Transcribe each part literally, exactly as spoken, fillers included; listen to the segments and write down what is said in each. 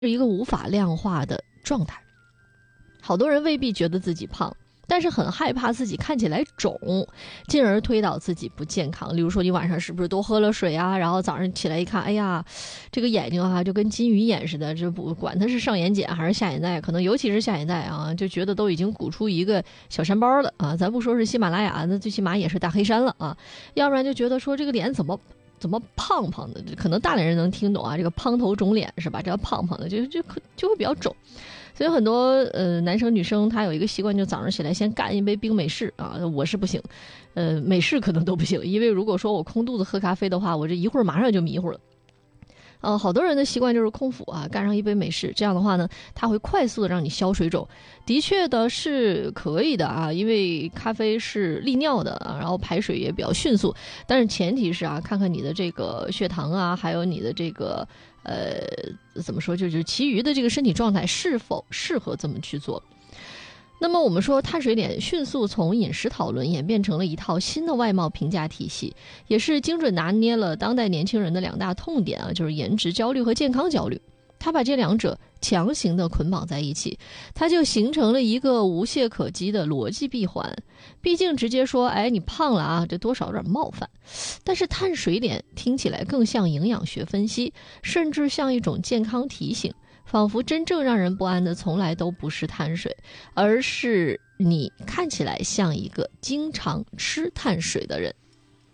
是一个无法量化的状态。好多人未必觉得自己胖，但是很害怕自己看起来肿，进而推导自己不健康。例如说你晚上是不是多喝了水啊，然后早上起来一看，哎呀，这个眼睛啊就跟金鱼眼似的，这不管它是上眼睑还是下眼袋，可能尤其是下眼袋啊，就觉得都已经鼓出一个小山包了啊。咱不说是喜马拉雅，那最起码也是大黑山了啊。要不然就觉得说这个脸怎么怎么胖胖的，可能大连人能听懂啊，这个胖头肿脸是吧？这个胖胖的就就就会比较肿。所以很多呃男生女生他有一个习惯，就早上起来先干一杯冰美式啊，我是不行，呃美式可能都不行，因为如果说我空肚子喝咖啡的话，我这一会儿马上就迷糊了。呃，好多人的习惯就是空腹啊，干上一杯美式，这样的话呢，它会快速的让你消水肿。的确的是可以的啊，因为咖啡是利尿的啊，然后排水也比较迅速。但是前提是啊，看看你的这个血糖啊，还有你的这个呃怎么说，就是其余的这个身体状态是否适合这么去做。那么我们说碳水脸迅速从饮食讨论演变成了一套新的外貌评价体系，也是精准拿捏了当代年轻人的两大痛点啊，就是颜值焦虑和健康焦虑。他把这两者强行的捆绑在一起，它就形成了一个无懈可击的逻辑闭环。毕竟直接说哎你胖了啊，这多少有点冒犯，但是碳水脸听起来更像营养学分析，甚至像一种健康提醒，仿佛真正让人不安的从来都不是碳水，而是你看起来像一个经常吃碳水的人。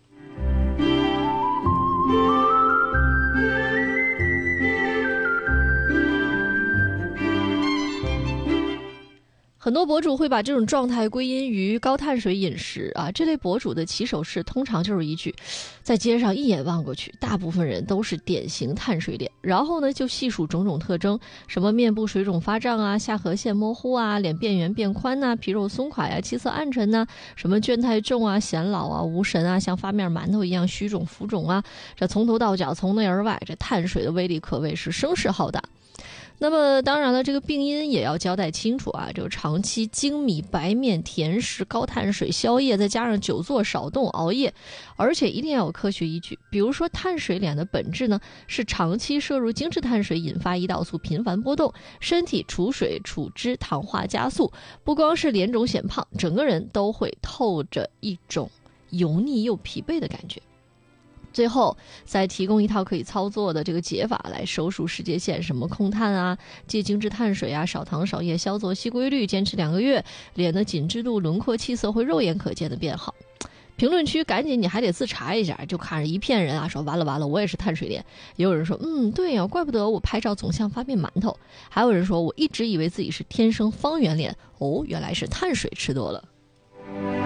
很多博主会把这种状态归因于高碳水饮食啊，这类博主的起手式通常就是一句，在街上一眼望过去，大部分人都是典型碳水脸，然后呢就细数种种特征，什么面部水肿发胀啊，下颌线模糊啊，脸变圆变宽呐、啊，皮肉松垮呀、啊，气色暗沉呐、啊，什么倦态重啊，显老啊，无神啊，像发面馒头一样虚肿浮肿啊，这从头到脚从内而外，这碳水的威力可谓是声势浩大。那么当然了，这个病因也要交代清楚啊，这个长期精米白面甜食高碳水宵夜，再加上久坐少动熬夜，而且一定要有科学依据。比如说碳水脸的本质呢，是长期摄入精致碳水引发胰岛素频繁波动，身体储水储脂糖化加速，不光是脸肿显胖，整个人都会透着一种油腻又疲惫的感觉。最后再提供一套可以操作的这个解法来收束时间线，什么控碳啊，戒精致碳水啊，少糖少夜宵作息规律，坚持两个月，脸的紧致度轮廓气色会肉眼可见的变好。评论区赶紧你还得自查一下，就看着一片人啊说完了完了我也是碳水脸，也有人说嗯对呀、啊，怪不得我拍照总像发面馒头，还有人说我一直以为自己是天生方圆脸，哦原来是碳水吃多了。